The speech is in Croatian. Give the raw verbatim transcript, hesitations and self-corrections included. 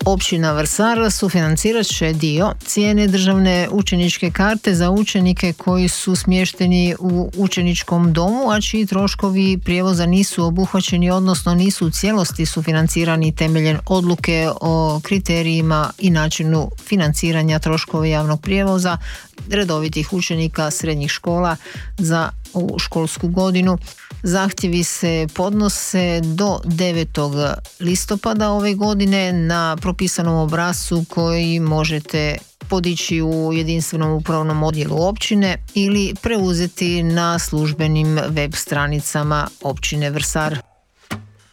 Općina Vrsar sufinancirat će dio cijene državne učeničke karte za učenike koji su smješteni u učeničkom domu, a čiji troškovi prijevoza nisu obuhvaćeni, odnosno nisu u cijelosti sufinancirani temeljem odluke o kriterijima i načinu financiranja troškova javnog prijevoza redovitih učenika srednjih škola za ovu školsku godinu. Zahtjevi se podnose do devetog listopada ove godine na propisanom obrascu koji možete podići u jedinstvenom upravnom odjelu općine ili preuzeti na službenim web stranicama općine Vrsar.